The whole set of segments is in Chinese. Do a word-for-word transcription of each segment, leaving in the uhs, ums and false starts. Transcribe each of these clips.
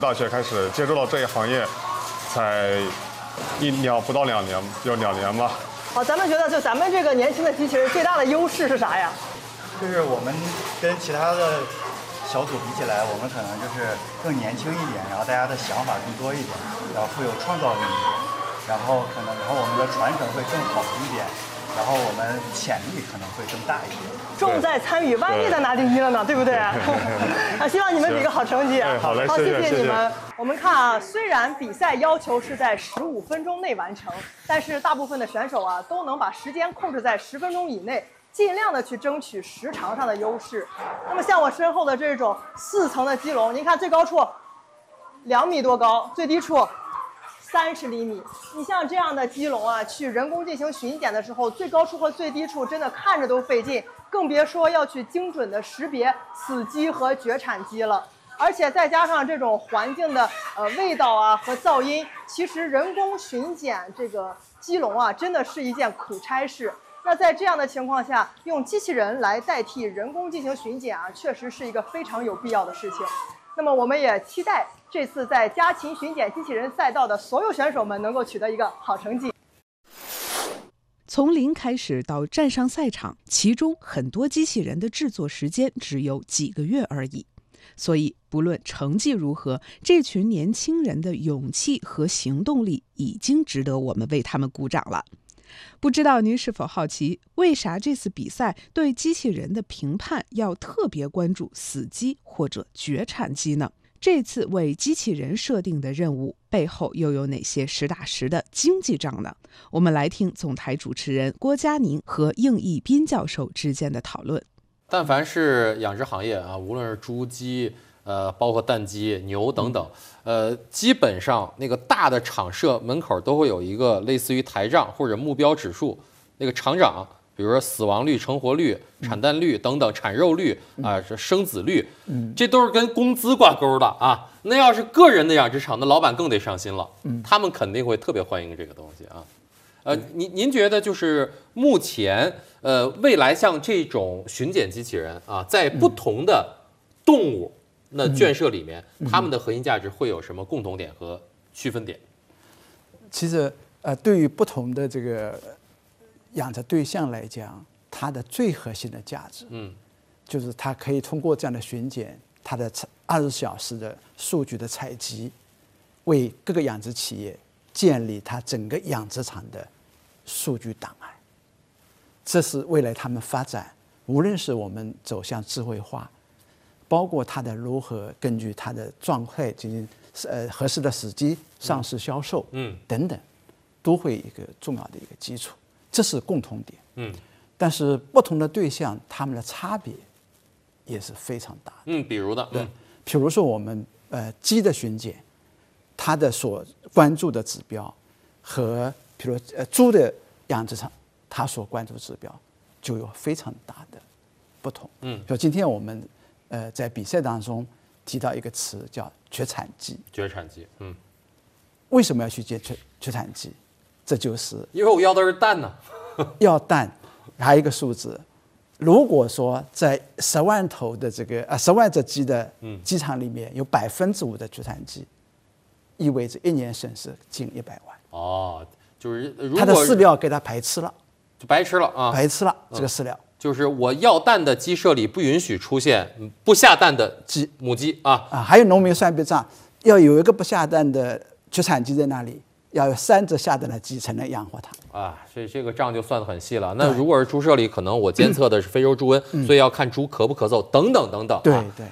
大学开始接触到这一行业，才一年不到两年，有两年吧。 好，咱们觉得就咱们这个年轻的机器人最大的优势是啥呀？ 就是我们跟其他的小组比起来，我们可能就是更年轻一点，然后大家的想法更多一点，然后富有创造力一点，然后可能然后我们的传承会更好一点，然后我们潜力可能会更大一点。 重在参与，万一再拿第一了呢，对不对？啊，希望你们比个好成绩。 好嘞， 好， 谢谢你们。我们看啊，虽然比赛要求是在十五分钟内完成，但是大部分的选手啊都能把时间控制在十分钟以内，尽量的去争取时长上的优势。那么像我身后的这种四层的基笼，您看最高处两米多高，最低处三十厘米。你像这样的基笼啊，去人工进行巡检的时候，最高处和最低处真的看着都费劲，更别说要去精准的识别死鸡和绝产鸡了。而且再加上这种环境的呃味道啊和噪音，其实人工巡检这个鸡笼啊，真的是一件苦差事。那在这样的情况下，用机器人来代替人工进行巡检啊，确实是一个非常有必要的事情。那么我们也期待这次在家禽巡检机器人赛道的所有选手们能够取得一个好成绩。 从零开始到站上赛场，其中很多机器人的制作时间只有几个月而已。所以不论成绩如何，这群年轻人的勇气和行动力已经值得我们为他们鼓掌了。不知道您是否好奇，为啥这次比赛对机器人的评判要特别关注死鸡或者绝产鸡呢？这次为机器人设定的任务背后又有哪些实打实的经济账呢？我们来听总台主持人郭佳宁和应义斌教授之间的讨论。 但凡是养殖行业啊，无论是猪鸡，呃，包括蛋鸡、牛等等，呃，基本上那个大的厂舍门口都会有一个类似于台账或者目标指数，那个厂长，比如说死亡率、成活率、产蛋率等等，产肉率啊，这、呃、生子率，这都是跟工资挂钩的啊。那要是个人的养殖场，那老板更得上心了，他们肯定会特别欢迎这个东西啊。呃，您您觉得就是目前呃未来像这种巡检机器人啊，在不同的动物那圈舍里面，它们的核心价值会有什么共同点和区分点？ 其实呃，对于不同的这个养殖对象来讲，它的最核心的价值，嗯，就是它可以通过这样的巡检，它的二十小时的数据的采集，为各个养殖企业建立它整个养殖场的数据档案。这是未来他们发展，无论是我们走向智慧化，包括它的如何根据它的状态进行呃合适的时机上市销售，嗯，等等，都会一个重要的一个基础。这是共同点，嗯，但是不同的对象，他们的差别也是非常大的， 嗯，比如的， 对，比如说我们呃鸡的巡检，它的所关注的指标和比如呃猪的养殖场，它所关注的指标就有非常大的不同，嗯，比如今天我们呃在比赛当中提到一个词叫绝产鸡， 绝产鸡，嗯， 为什么要去接绝绝产鸡？这就是因为我要的是蛋呢， 要蛋，还有一个数字。如果说在十万头的这个啊十万只鸡的鸡场里面有百分之五的绝产鸡，意味着一年损失近一百万。 哦，就是如果它的饲料给它白吃了， 就白吃了啊， 白吃了这个饲料。 嗯、就是我要蛋的鸡舍里不允许出现不下蛋的鸡母鸡啊啊！还有农民算笔账，要有一个不下蛋的绝产鸡在那里。要有三只下蛋的鸡才能养活它啊，所以这个账就算得很细了。那如果是猪舍里，可能我监测的是非洲猪瘟，嗯、所以要看猪咳不咳嗽等等等等。 对对。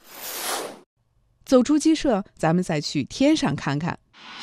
走出鸡舍，咱们再去天上看看。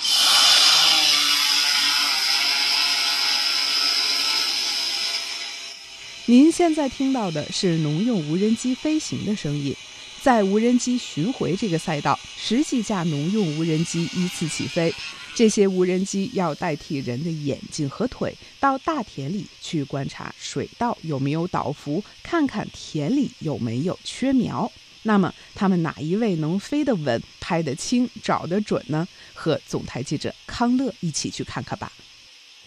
您现在听到的是农用无人机飞行的声音。在无人机巡回这个赛道，十几架农用无人机依次起飞。这些无人机要代替人的眼睛和腿，到大田里去观察水稻有没有倒伏，看看田里有没有缺苗。那么，他们哪一位能飞得稳、拍得清、找得准呢？和总台记者康乐一起去看看吧。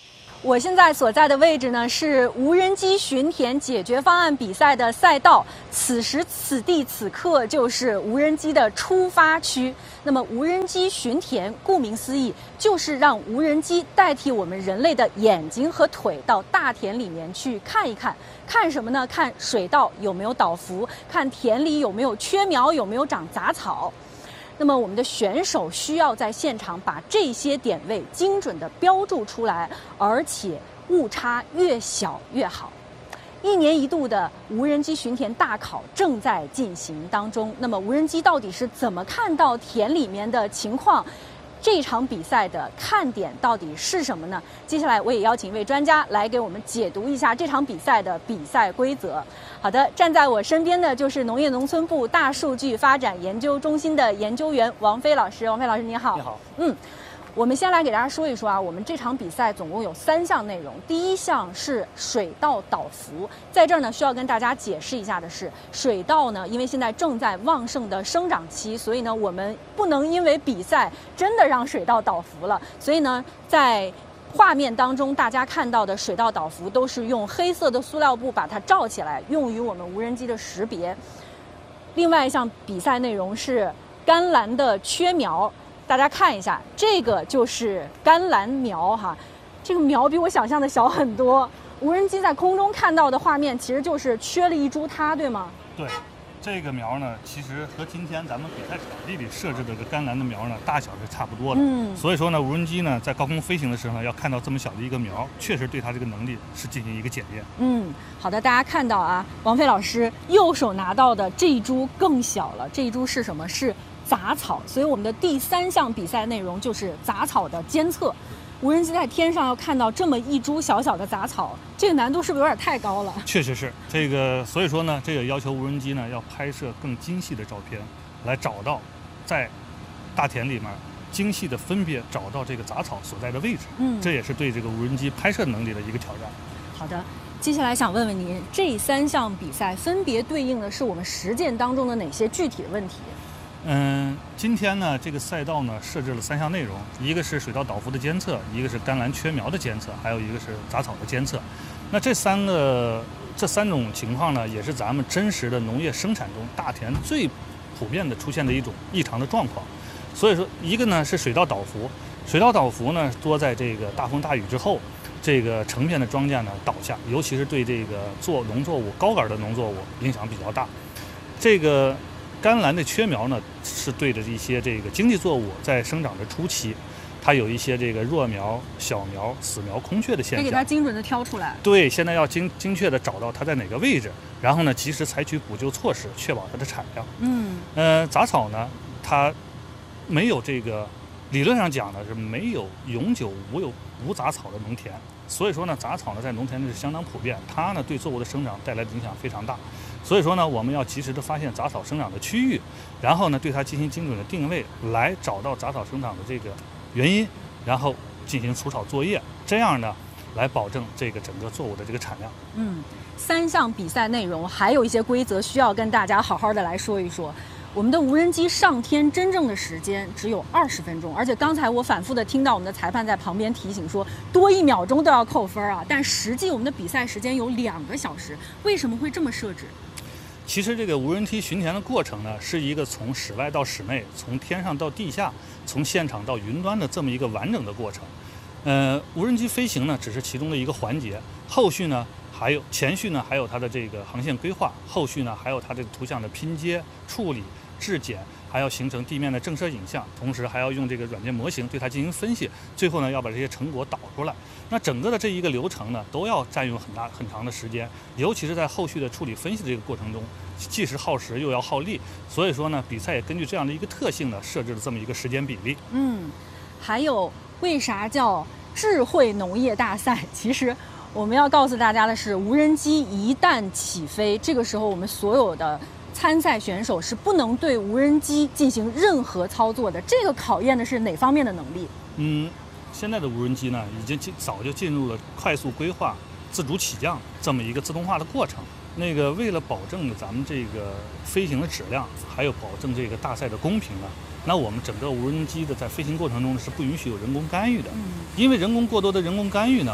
我现在所在的位置呢是无人机巡田解决方案比赛的赛道，此时此地此刻就是无人机的出发区。那么无人机巡田，顾名思义，就是让无人机代替我们人类的眼睛和腿到大田里面去看一看，看什么呢？看水稻有没有倒伏，看田里有没有缺苗，有没有长杂草。那么我们的选手需要在现场把这些点位精准地标注出来，而且误差越小越好。一年一度的无人机巡田大考正在进行当中。那么无人机到底是怎么看到田里面的情况？这场比赛的看点到底是什么呢？接下来我也邀请一位专家来给我们解读一下这场比赛的比赛规则。好的，站在我身边的就是农业农村部大数据发展研究中心的研究员王飞老师。王飞老师，你好。 你好。 嗯。我们先来给大家说一说啊，我们这场比赛总共有三项内容。第一项是水稻倒伏，在这儿呢需要跟大家解释一下的是，水稻呢因为现在正在旺盛的生长期，所以呢我们不能因为比赛真的让水稻倒伏了，所以呢在画面当中大家看到的水稻倒伏都是用黑色的塑料布把它罩起来，用于我们无人机的识别。另外一项比赛内容是甘蓝的缺苗。大家看一下，这个就是甘蓝苗哈，这个苗比我想象的小很多。无人机在空中看到的画面，其实就是缺了一株它，对吗？ 对，这个苗呢，其实和今天咱们比赛场地里设置的这甘蓝的苗呢，大小是差不多的。嗯。所以说呢，无人机呢在高空飞行的时候呢，要看到这么小的一个苗，确实对它这个能力是进行一个检验。 嗯，好的，大家看到啊，王飞老师右手拿到的这一株更小了，这一株是什么？是杂草，所以我们的第三项比赛内容就是杂草的监测。无人机在天上要看到这么一株小小的杂草，这个难度是不是有点太高了？ 确实是这个，所以说呢，这个要求无人机呢要拍摄更精细的照片，来找到在大田里面精细的分别找到这个杂草所在的位置。嗯，这也是对这个无人机拍摄能力的一个挑战。 好的，接下来想问问您，这三项比赛分别对应的是我们实践当中的哪些具体的问题？ 嗯，今天呢，这个赛道呢设置了三项内容，一个是水稻倒伏的监测，一个是甘蓝缺苗的监测，还有一个是杂草的监测。那这三个这三种情况呢，也是咱们真实的农业生产中大田最普遍的出现的一种异常的状况。所以说，一个呢是水稻倒伏，水稻倒伏呢多在这个大风大雨之后，这个成片的庄稼呢倒下，尤其是对这个作农作物高杆的农作物影响比较大。这个甘蓝的缺苗呢，是对着一些这个经济作物在生长的初期，它有一些这个弱苗、小苗、死苗、空缺的现象， 得给它精准的挑出来。 对，现在要精精确的找到它在哪个位置，然后呢，及时采取补救措施，确保它的产量。嗯，呃，杂草呢，它没有这个理论上讲呢是没有永久无有无杂草的农田，所以说呢，杂草呢在农田里是相当普遍，它呢对作物的生长带来的影响非常大。所以说呢，我们要及时的发现杂草生长的区域，然后呢对它进行精准的定位，来找到杂草生长的这个原因，然后进行除草作业，这样呢来保证这个整个作物的这个产量。 嗯，三项比赛内容还有一些规则需要跟大家好好的来说一说。我们的无人机上天真正的时间只有二十分钟，而且刚才我反复的听到我们的裁判在旁边提醒说，多一秒钟都要扣分啊。但实际我们的比赛时间有两个小时，为什么会这么设置？ 其实这个无人机巡田的过程呢，是一个从室外到室内，从天上到地下，从现场到云端的这么一个完整的过程。呃，无人机飞行呢，只是其中的一个环节，后续呢还有前续呢还有它的这个航线规划，后续呢还有它这个图像的拼接、处理、质检，还要形成地面的正摄影像，同时还要用这个软件模型对它进行分析，最后呢要把这些成果导出来。那整个的这一个流程呢，都要占用很大很长的时间，尤其是在后续的处理分析的这个过程中，既是耗时又要耗力。所以说呢，比赛也根据这样的一个特性呢，设置了这么一个时间比例。 嗯，还有为啥叫智慧农业大赛？其实我们要告诉大家的是，无人机一旦起飞，这个时候我们所有的参赛选手是不能对无人机进行任何操作的。这个考验的是哪方面的能力？ 嗯，现在的无人机呢，已经进早就进入了快速规划、自主起降这么一个自动化的过程。那个为了保证咱们这个飞行的质量，还有保证这个大赛的公平呢，那我们整个无人机的在飞行过程中是不允许有人工干预的，因为人工过多的人工干预呢，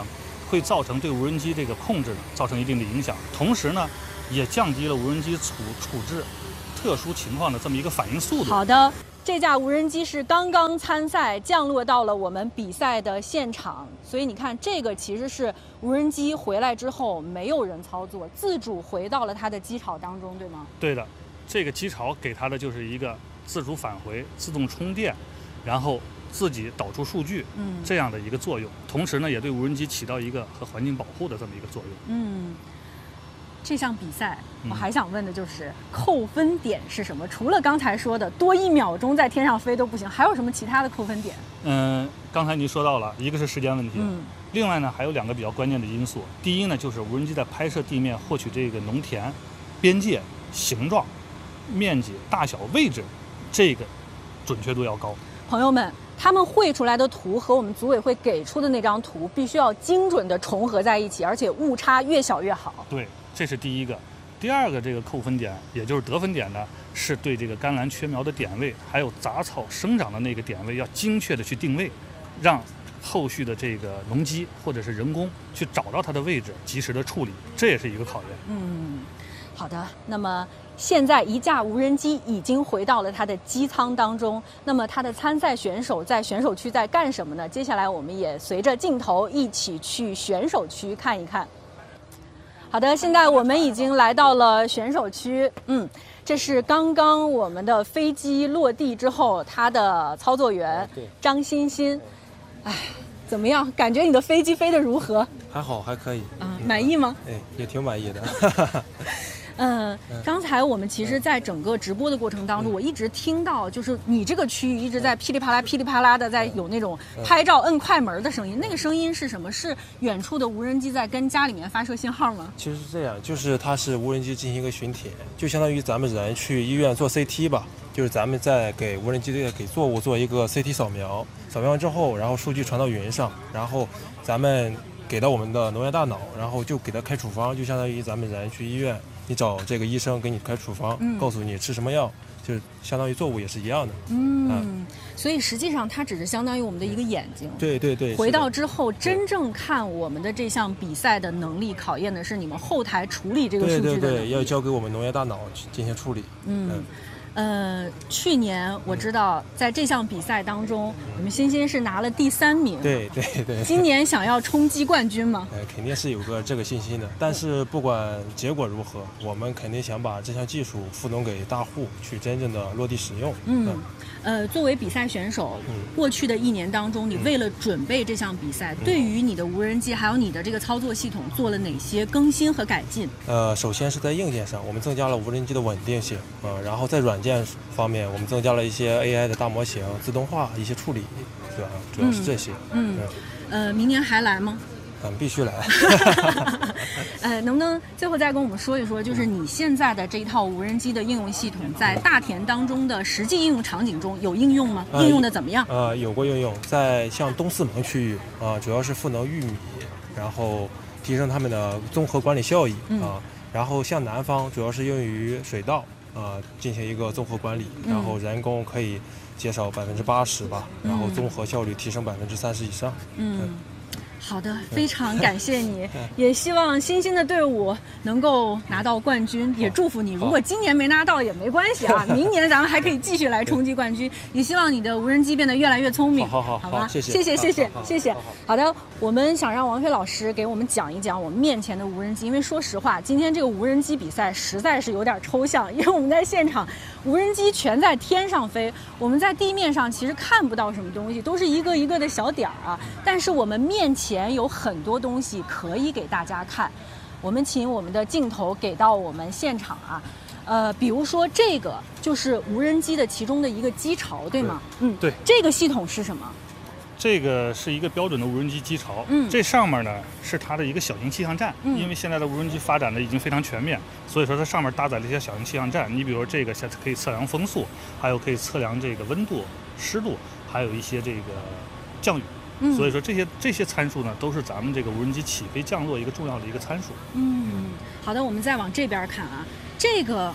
会造成对无人机这个控制造成一定的影响，同时呢，也降低了无人机处处置特殊情况的这么一个反应速度。 好的。这架无人机是刚刚参赛降落到了我们比赛的现场，所以你看，这个其实是无人机回来之后没有人操作，自主回到了它的机巢当中，对吗？ 对的，这个机巢给它的就是一个自主返回、自动充电，然后自己导出数据，嗯，这样的一个作用。同时呢，也对无人机起到一个和环境保护的这么一个作用。 嗯。这项比赛，我还想问的就是扣分点是什么？除了刚才说的多一秒钟在天上飞都不行，还有什么其他的扣分点？ 嗯，刚才您说到了，一个是时间问题，嗯，另外呢还有两个比较关键的因素。第一呢，就是无人机在拍摄地面获取这个农田边界形状、面积、大小、位置，这个准确度要高。 朋友们，他们绘出来的图和我们组委会给出的那张图必须要精准的重合在一起，而且误差越小越好。 对。这是第一个，第二个这个扣分点，也就是得分点呢，是对这个甘蓝缺苗的点位，还有杂草生长的那个点位，要精确的去定位，让后续的这个农机或者是人工去找到它的位置，及时的处理，这也是一个考验。 嗯，好的。那么现在一架无人机已经回到了它的机舱当中，那么它的参赛选手在选手区在干什么呢？接下来我们也随着镜头一起去选手区看一看。好的，现在我们已经来到了选手区。嗯，这是刚刚我们的飞机落地之后，它的操作员张欣欣。哎，怎么样？感觉你的飞机飞得如何？ 还好，还可以。 啊，满意吗？ 哎，也挺满意的。 嗯，刚才我们其实，在整个直播的过程当中，我一直听到，就是你这个区域一直在噼里啪啦、噼里啪啦的在有那种拍照摁快门的声音。那个声音是什么？是远处的无人机在跟家里面发射信号吗？ 其实是这样，就是它是无人机进行一个巡帖，就相当于咱们人去医院做 C T 吧，就是咱们在给无人机给作物做一个 C T 扫描，扫描完之后，然后数据传到云上，然后咱们给到我们的农业大脑，然后就给它开处方，就相当于咱们人去医院。你找这个医生给你开处方，嗯、告诉你吃什么药，就相当于作物也是一样的。 嗯，嗯所以实际上它只是相当于我们的一个眼睛。 对对对。 回到之后，真正看我们的这项比赛的能力，考验的是你们后台处理这个数据的能力。 对对对，要交给我们农业大脑去进行处理。 嗯。嗯呃，去年我知道在这项比赛当中，我们欣欣是拿了第三名。 对对对。 今年想要冲击冠军吗？ 呃，肯定是有个这个信心的。但是不管结果如何，我们肯定想把这项技术赋能给大户，去真正的落地使用。 嗯。嗯呃，作为比赛选手，嗯、过去的一年当中，你为了准备这项比赛，嗯、对于你的无人机还有你的这个操作系统做了哪些更新和改进？ 呃，首先是在硬件上，我们增加了无人机的稳定性，呃，然后在软件方面，我们增加了一些 A I 的大模型、自动化一些处理，对吧？主要是这些。 嗯。嗯呃，明年还来吗？ 嗯，必须来。 呃，能不能最后再跟我们说一说，就是你现在的这一套无人机的应用系统，在大田当中的实际应用场景中有应用吗？呃、应用的怎么样？ 呃，有过应用，在像东四门区域啊、呃，主要是赋能玉米，然后提升他们的综合管理效益啊、嗯呃。然后像南方主要是用于水稻啊、呃，进行一个综合管理，然后人工可以减少百分之八十吧，然后综合效率提升百分之三十以上。嗯。嗯好的，非常感谢你，也希望欣欣的队伍能够拿到冠军，也祝福你。如果今年没拿到也没关系啊，明年咱们还可以继续来冲击冠军。也希望你的无人机变得越来越聪明。 好好好，好吧， 谢谢， 谢谢，谢谢，谢谢。好的，我们想让王飞老师给我们讲一讲我们面前的无人机，因为说实话，今天这个无人机比赛实在是有点抽象，因为我们在现场，无人机全在天上飞，我们在地面上其实看不到什么东西，都是一个一个的小点儿啊。但是我们面前有很多东西可以给大家看，我们请我们的镜头给到我们现场啊，呃，比如说这个就是无人机的其中的一个机巢，对吗？ 嗯，对。 这个系统是什么？ 这个是一个标准的无人机机巢，嗯，这上面呢是它的一个小型气象站，嗯，因为现在的无人机发展的已经非常全面，所以说它上面搭载了一些小型气象站。你比如这个可以测量风速，还有可以测量这个温度、湿度，还有一些这个降雨。嗯、所以说这些这些参数呢，都是咱们这个无人机起飞降落一个重要的一个参数。 嗯，好的，我们再往这边看啊，这个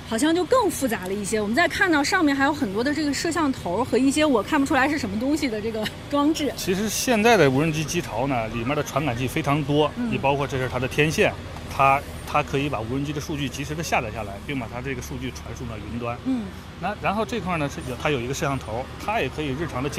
好像就更复杂了一些。我们再看到上面还有很多的这个摄像头和一些我看不出来是什么东西的这个装置。 其实现在的无人机机巢呢，里面的传感器非常多，你、嗯、包括这是它的天线，它它可以把无人机的数据及时的下载下来，并把它这个数据传输到云端。 嗯， 那然后这块呢是有它有一个摄像头，它也可以日常的